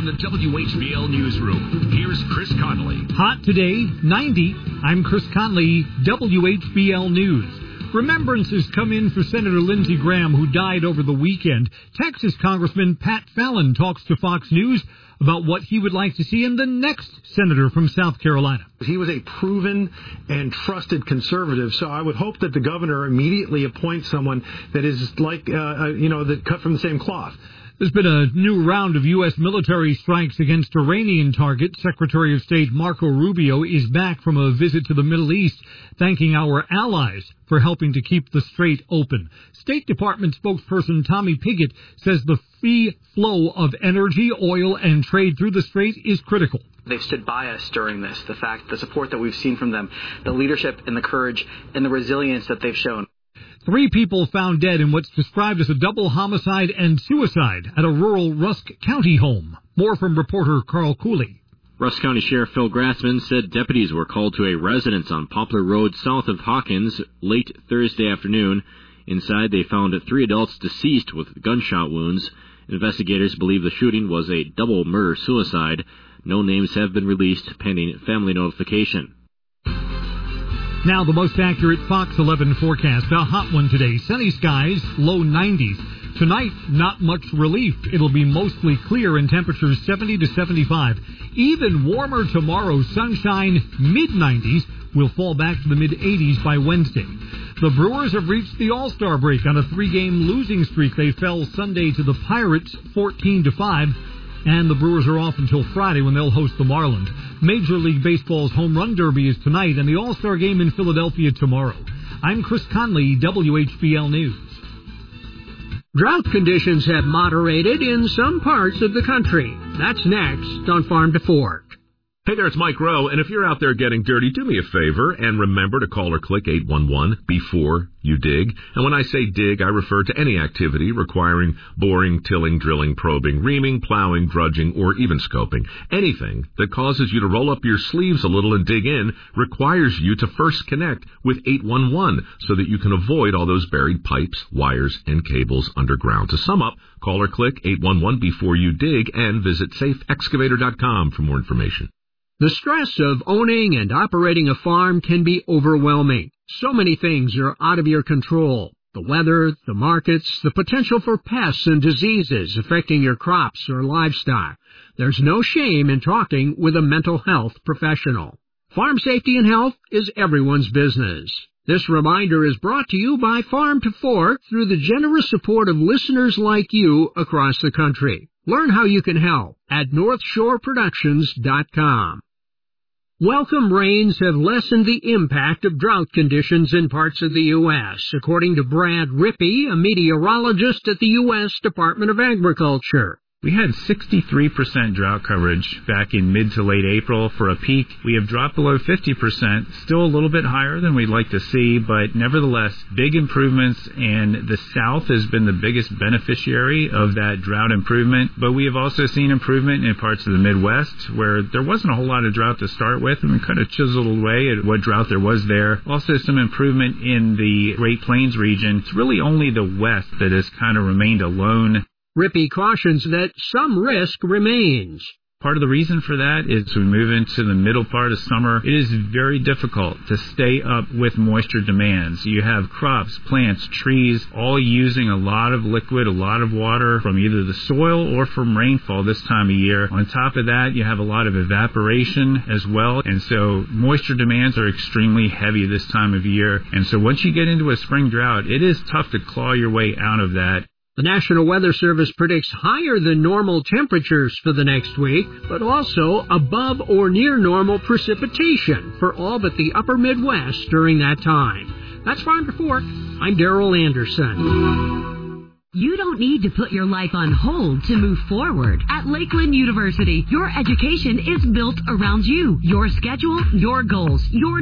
the WHBL Newsroom, here's Chris Conley. Hot today, 90. I'm Chris Conley, WHBL News. Remembrances come in for Senator Lindsey Graham, who died over the weekend. Texas Congressman Pat Fallon talks to Fox News about what he would like to see in the next senator from South Carolina. He was a proven and trusted conservative, so I would hope that the governor immediately appoints someone that is like, that cut from the same cloth. There's been a new round of U.S. military strikes against Iranian targets. Secretary of State Marco Rubio is back from a visit to the Middle East, thanking our allies for helping to keep the strait open. State Department spokesperson Tommy Pigott says the free flow of energy, oil, and trade through the strait is critical. They've stood by us during this, the support that we've seen from them, the leadership and the courage and the resilience that they've shown. 3 people found dead in what's described as a double homicide and suicide at a rural Rusk County home. More from reporter Carl Cooley. Rusk County Sheriff Phil Grassman said deputies were called to a residence on Poplar Road south of Hawkins late Thursday afternoon. Inside, they found 3 adults deceased with gunshot wounds. Investigators believe the shooting was a double murder-suicide. No names have been released pending family notification. Now the most accurate Fox 11 forecast. A hot one today. Sunny skies, low 90s. Tonight, not much relief. It'll be mostly clear and temperatures 70 to 75. Even warmer tomorrow. Sunshine, mid-90s. Will fall back to the mid-80s by Wednesday. The Brewers have reached the All-Star break on a 3-game losing streak. They fell Sunday to the Pirates 14-5. And the Brewers are off until Friday when they'll host the Marlins. Major League Baseball's Home Run Derby is tonight and the All-Star Game in Philadelphia tomorrow. I'm Chris Conley, WHBL News. Drought conditions have moderated in some parts of the country. That's next on Farm to Fork. Hey there, it's Mike Rowe, and if you're out there getting dirty, do me a favor and remember to call or click 811 before you dig. And when I say dig, I refer to any activity requiring boring, tilling, drilling, probing, reaming, plowing, drudging, or even scoping. Anything that causes you to roll up your sleeves a little and dig in requires you to first connect with 811 so that you can avoid all those buried pipes, wires, and cables underground. To sum up, call or click 811 before you dig and visit safeexcavator.com for more information. The stress of owning and operating a farm can be overwhelming. So many things are out of your control. The weather, the markets, the potential for pests and diseases affecting your crops or livestock. There's no shame in talking with a mental health professional. Farm safety and health is everyone's business. This reminder is brought to you by Farm to Fork through the generous support of listeners like you across the country. Learn how you can help at NorthshoreProductions.com. Welcome rains have lessened the impact of drought conditions in parts of the U.S., according to Brad Rippey, a meteorologist at the U.S. Department of Agriculture. We had 63% drought coverage back in mid to late April for a peak. We have dropped below 50%, still a little bit higher than we'd like to see, but nevertheless, big improvements, and the South has been the biggest beneficiary of that drought improvement. But we have also seen improvement in parts of the Midwest where there wasn't a whole lot of drought to start with, and we kind of chiseled away at what drought there was there. Also some improvement in the Great Plains region. It's really only the West that has kind of remained alone. Rippey cautions that some risk remains. Part of the reason for that is as we move into the middle part of summer, it is very difficult to stay up with moisture demands. You have crops, plants, trees, all using a lot of liquid, a lot of water from either the soil or from rainfall this time of year. On top of that, you have a lot of evaporation as well, and so moisture demands are extremely heavy this time of year. And so once you get into a spring drought, it is tough to claw your way out of that. The National Weather Service predicts higher than normal temperatures for the next week, but also above or near normal precipitation for all but the upper Midwest during that time. That's Farm to Fork. I'm Darrell Anderson. You don't need to put your life on hold to move forward. At Lakeland University, your education is built around you, your schedule, your goals, your